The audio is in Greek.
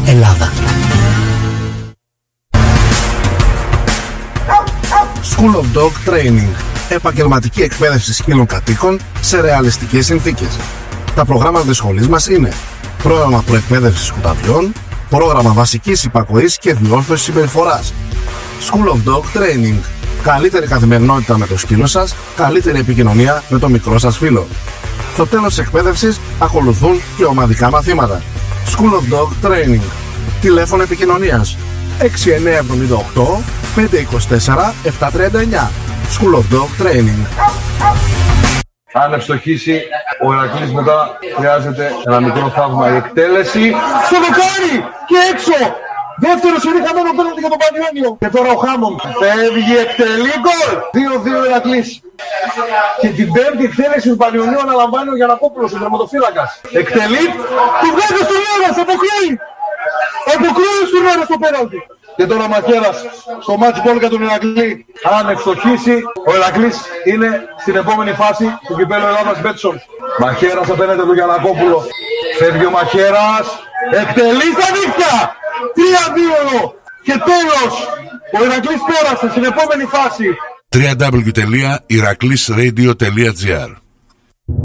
Ελλάδα. School of Dog Training. Επαγγελματική εκπαίδευση σκύλων κατοίκων σε ρεαλιστικές συνθήκες. Τα προγράμματα της σχολής μας είναι πρόγραμμα προεκπαίδευσης κουταβιών, πρόγραμμα βασικής υπακοής και διόρθωσης συμπεριφοράς. School of Dog Training. Καλύτερη καθημερινότητα με το σκύλο σας, καλύτερη επικοινωνία με το μικρό σας φίλο. Στο τέλος της εκπαίδευσης ακολουθούν και ομαδικά μαθήματα. School of Dog Training. Τηλέφωνο επικοινωνίας 6978 524 739. School of Dog Training. Αν ευστοχίσει, ο Ηρακλής μετά χρειάζεται ένα μικρό θαύμα. Η εκτέλεση στο δοκάρι και έξω. Δεύτερο είναι χαμένο πέναλτι για τον Πανιόνιο. Και τώρα ο Χάμον φεύγει, εκτελεί γκολ. 2-2 Ηρακλής. Και την πέμπτη εκτέλεση του Πανιονίου αναλαμβάνει ο Γιαννακόπουλος, ο τερματοφύλακας. Εκτελεί, του βγάζει στον Λέρας, αποκλείει. Αποκλείει στον Λέρας το πέναλτι. Και τώρα Μαχαίρας στο match ball για τον Ηρακλή. Αν ευστοχίσει, ο Ηρακλής είναι στην επόμενη φάση του κυπέλλου Ελλάδας Μπέτσον. Μαχαίρας απέναντι του Γιαννακόπουλο. Φεύγει ο Μαχαίρας. Εκτελεί στα δίκτυα. 3-2 και τέλος. Ο Ηρακλής πέρασε στην επόμενη φάση. www.iraklisradio.gr